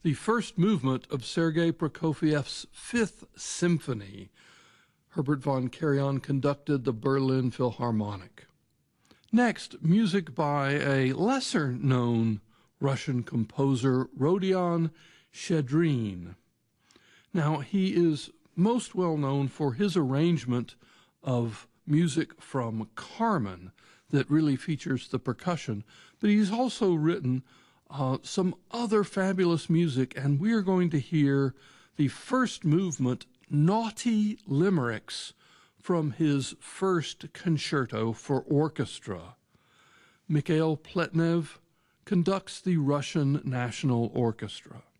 the first movement of Sergei Prokofiev's Fifth Symphony. Herbert von Karajan conducted the Berlin Philharmonic. Next, music by a lesser-known Russian composer, Rodion Shchedrin. Now, he is most well known for his arrangement of music from Carmen that really features the percussion, but he's also written some other fabulous music, and we are going to hear the first movement, Naughty Limericks, from his first concerto for orchestra. Mikhail Pletnev conducts the Russian National Orchestra.